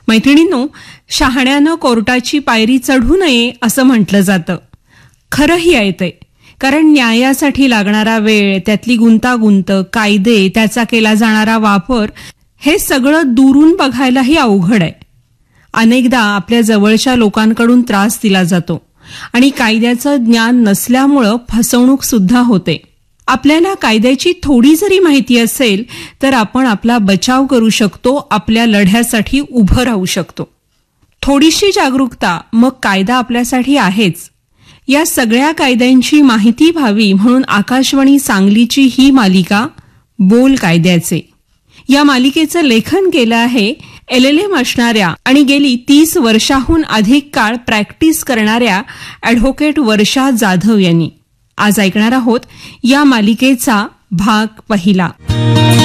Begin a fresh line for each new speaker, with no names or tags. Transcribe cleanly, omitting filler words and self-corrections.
मैत्रिणींनो, शहाण्यानं कोर्टाची पायरी चढू नये असं म्हटलं जातं. खरंही आहे ते. कारण न्यायासाठी लागणारा वेळ, त्यातली गुंतागुंत, कायदे, त्याचा केला जाणारा वापर हे सगळं दुरून बघायलाही अवघड आहे. अनेकदा आपल्या जवळच्या लोकांकडून त्रास दिला जातो आणि कायद्याचं ज्ञान नसल्यामुळं फसवणूक सुद्धा होते. आपल्याला कायद्याची थोडी जरी माहिती असेल तर आपण आपला बचाव करू शकतो, आपल्या लढ्यासाठी उभं राहू शकतो. थोडीशी जागरूकता, मग कायदा आपल्यासाठी आहेच. या सगळ्या कायद्यांची माहिती व्हावी म्हणून आकाशवाणी सांगलीची ही मालिका बोल कायद्याचे. या मालिकेचं लेखन केलं आहे LLM असणाऱ्या आणि गेली 30 वर्षाहून अधिक काळ प्रॅक्टिस करणाऱ्या ॲडव्होकेट वर्षा जाधव यांनी. आज ऐकणार आहोत या मालिकेचा भाग पहिला.